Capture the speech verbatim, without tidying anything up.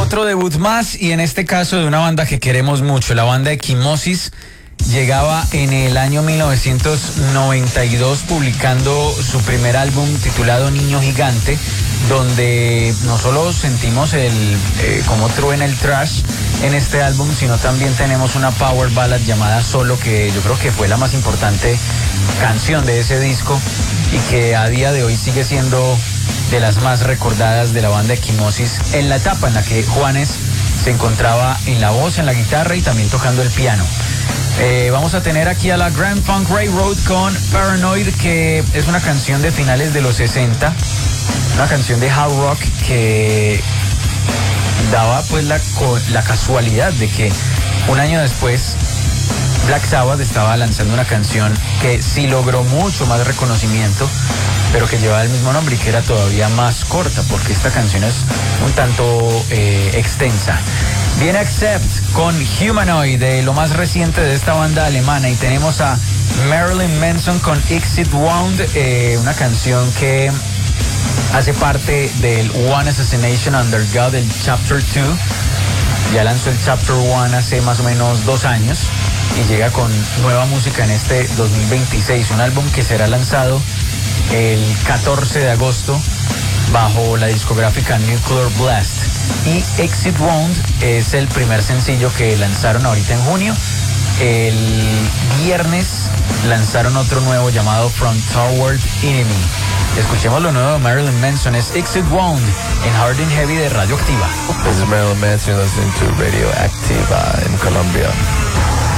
Otro debut más, y en este caso de una banda que queremos mucho, la banda Equimosis. Llegaba en el año mil novecientos noventa y dos publicando su primer álbum titulado Niño Gigante, donde no solo sentimos el eh, cómo truena el thrash en este álbum, sino también tenemos una power ballad llamada Solo, que yo creo que fue la más importante canción de ese disco y que a día de hoy sigue siendo de las más recordadas de la banda Equimosis, en la etapa en la que Juanes se encontraba en la voz, en la guitarra y también tocando el piano. Eh, vamos a tener aquí a la Grand Funk Railroad con Paranoid, que es una canción de finales de los sesenta, una canción de hard rock que daba pues la, la casualidad de que un año después Black Sabbath estaba lanzando una canción que sí logró mucho más reconocimiento, pero que llevaba el mismo nombre y que era todavía más corta, porque esta canción es un tanto eh, extensa. Viene Accept con Humanoid, de lo más reciente de esta banda alemana, y tenemos a Marilyn Manson con Exit Wound, eh, una canción que hace parte del One Assassination Under God, el Chapter dos. Ya lanzó el Chapter uno hace más o menos dos años y llega con nueva música en este dos mil veintiséis, un álbum que será lanzado el catorce de agosto bajo la discográfica Nuclear Blast. Y Exit Wound es el primer sencillo que lanzaron ahorita en junio. El viernes lanzaron otro nuevo llamado From Toward Enemy. Escuchemos lo nuevo de Marilyn Manson, es Exit Wound en Hard and Heavy de Radioactiva. This is Marilyn Manson listening to Radioactiva in Colombia.